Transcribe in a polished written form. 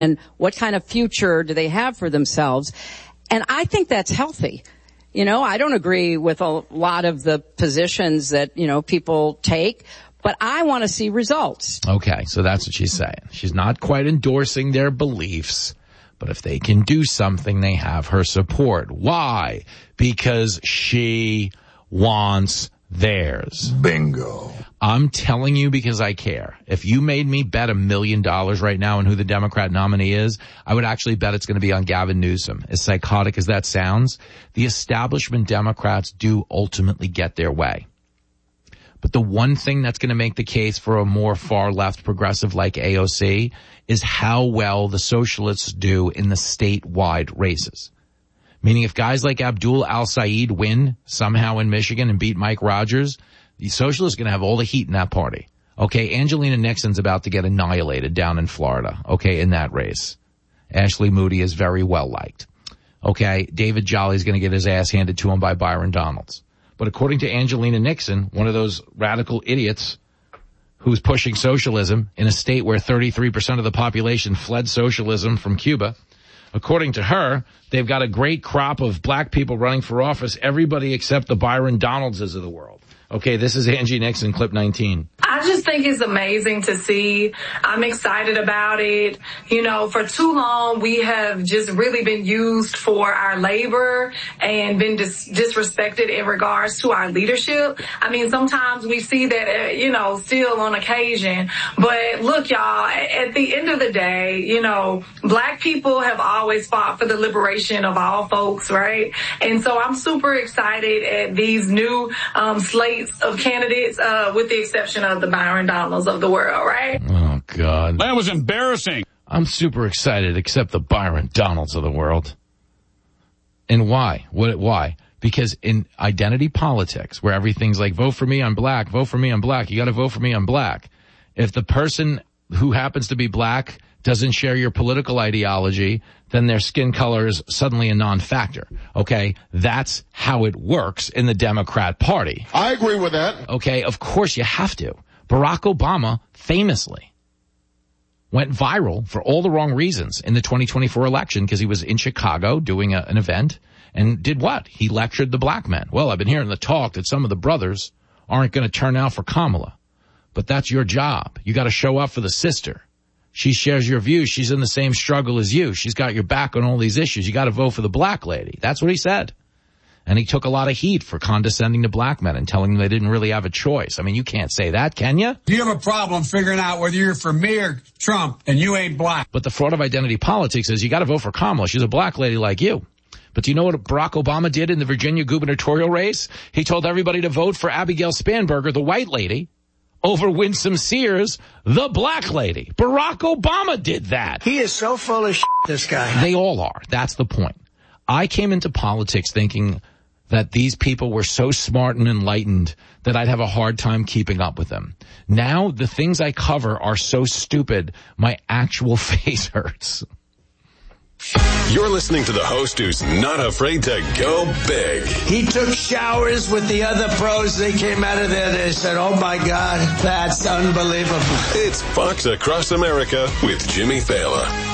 and what kind of future do they have for themselves. And I think that's healthy. You know, I don't agree with a lot of the positions that, you know, people take, but I want to see results. Okay, so that's what she's saying. She's not quite endorsing their beliefs, but if they can do something, they have her support. Why? Because she wants theirs. Bingo. I'm telling you because I care. If you made me bet $1 million right now on who the Democrat nominee is, I would actually bet it's going to be on Gavin Newsom. As psychotic as that sounds, the establishment Democrats do ultimately get their way. But the one thing that's going to make the case for a more far-left progressive like AOC is how well the socialists do in the statewide races. Meaning if guys like Abdul al-Sayed win somehow in Michigan and beat Mike Rogers, the socialists are going to have all the heat in that party. Okay, Angelina Nixon's about to get annihilated down in Florida, okay, in that race. Ashley Moody is very well liked. Okay, David Jolly's going to get his ass handed to him by Byron Donalds. But according to Angelina Nixon, one of those radical idiots who's pushing socialism in a state where 33% of the population fled socialism from Cuba, according to her, they've got a great crop of black people running for office, everybody except the Byron Donaldses of the world. Okay, this is Angie Nixon, clip 19. I just think it's amazing to see. I'm excited about it. You know, for too long, we have just really been used for our labor and been disrespected in regards to our leadership. I mean, sometimes we see that, you know, still on occasion. But look, y'all, at the end of the day, you know, black people have always fought for the liberation of all folks, right? And so I'm super excited at these new slates of candidates, with the exception of the Byron Donalds of the world, right? Oh, God. That was embarrassing. I'm super excited, except the Byron Donalds of the world. And why? Why? Because in identity politics, where everything's like, vote for me, I'm black, vote for me, I'm black, you gotta vote for me, I'm black. If the person who happens to be black doesn't share your political ideology, then their skin color is suddenly a non-factor. Okay? That's how it works in the Democrat Party. I agree with that. Okay? Of course you have to. Barack Obama famously went viral for all the wrong reasons in the 2024 election because he was in Chicago doing an event and did what? He lectured the black men. Well, I've been hearing the talk that some of the brothers aren't going to turn out for Kamala. But that's your job. You got to show up for the sister. She shares your views. She's in the same struggle as you. She's got your back on all these issues. You got to vote for the black lady. That's what he said. And he took a lot of heat for condescending to black men and telling them they didn't really have a choice. I mean, you can't say that, can you? You have a problem figuring out whether you're for me or Trump and you ain't black. But the fraud of identity politics is you got to vote for Kamala. She's a black lady like you. But do you know what Barack Obama did in the Virginia gubernatorial race? He told everybody to vote for Abigail Spanberger, the white lady, over Winsome Sears, the black lady. Barack Obama did that. He is so full of shit, this guy. They all are. That's the point. I came into politics thinking that these people were so smart and enlightened that I'd have a hard time keeping up with them. Now, the things I cover are so stupid, my actual face hurts. You're listening to the host who's not afraid to go big. He took showers with the other pros. They came out of there. They said, oh, my God, that's unbelievable. It's Fox Across America with Jimmy Fallon.